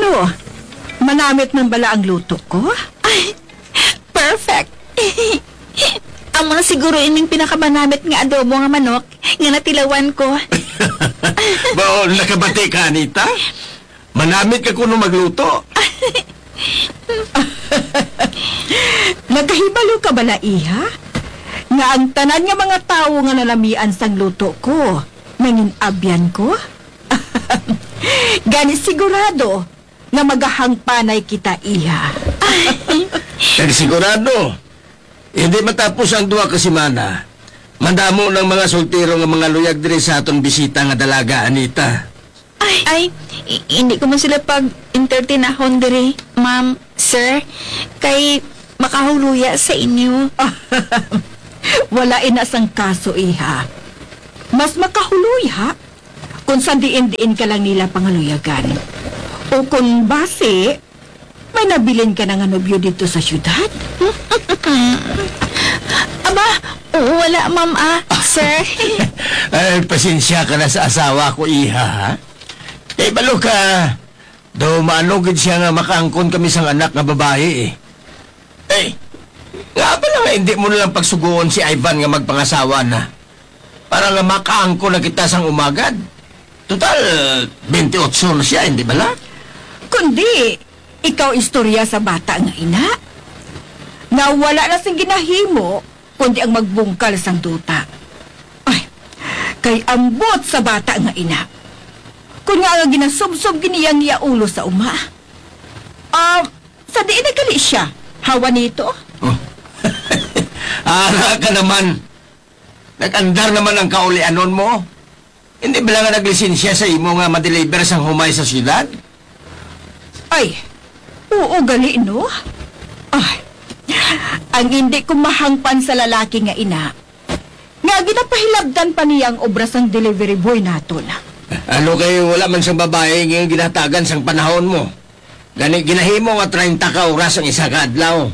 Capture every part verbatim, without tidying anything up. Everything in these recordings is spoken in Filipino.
Ano? Manamit man bala ang luto ko? Ay, perfect. Amo na siguro ining pinakamanamit nga adobo nga manok nga natilawan ko. Baon, nakabati ka, Anita? Manamit ka kuno magluto. Nagkahibalo ka bala, iha? Nga ang tanan nga mga tao nga nalamian sang luto ko, nangin abyan ko? Gani sigurado nga magahangpanay kita, iha. Kag sigurado, hindi matapos ang duwa ka semana. Mandamo ng mga soltero nga mga luyag diri sa aton bisita nga dalaga, Anita. Ay, ay i- hindi ko man sila pag-entertainahon diri, ma'am, sir. Kay makahuluya sa inyo. Wala inasang kaso, iha. Mas makahuluy, ha? Kung sandiin-diin ka lang nila pangaluyagan. O kung base, may nabilin ka ng nobyo dito sa syudad? Aba, wala, ma'am, ah, sir. Ay, pasensya ka na sa asawa ko, iha, ha? Eh, balo ka. Do maanogid siya nga makaangkon kami sang anak nga babae, eh. Eh, nga pala nga hindi mo nalang pagsuguon si Ivan nga magpangasawa na. Para nga makaangkon na kita sang umagad. Total, twenty-eight na siya, hindi ba la? Kundi, ikaw istorya sa bata nga ina. Nga wala na sing ginahimo, kundi ang magbungkal sang duta. Ay, kay ambot sa bata nga ina. Kung nga nga ginasubsob giniyang niya ulo sa uma. Ah, sa diin nagali siya, hawa nito? Oh. Ara ka naman. Nag-andar naman ang kaulianon mo. Hindi ba lang nga naglisensya sa imo nga madeliver sang humay sa siyudad? Ay, oo gali, no? Ay, ang hindi ko mahangpan sa lalaki nga ina, nga ginapahilabdan pa niya ang obra sang delivery boy naton. Ano kayo wala man sang babae nga ginatagan sang panahon mo? Gani ginahimo nga thirty ka oras ang isa ka adlaw.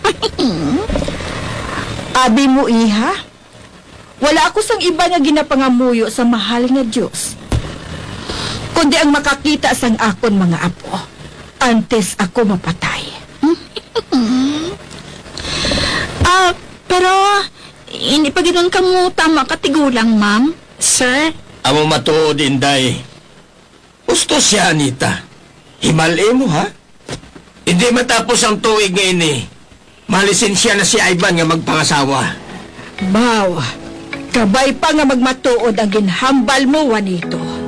Abi mo, iha, wala ako sang iba nga ginapangamuyo sa mahal nga Diyos, kundi ang makakita sang akon mga apo antes ako mapatay. Ah, pero hindi pa ganoon ka mo tama katigulang, ma'am, sir. Amo matuod, Inday. Gusto siya, Anita. Himali mo, ha? Hindi matapos ang tuig nga ini. Malisensya na si Ivan nga magpangasawa. Baw, kabay pa nga magmatuod ang ginhambal mo, Juanito.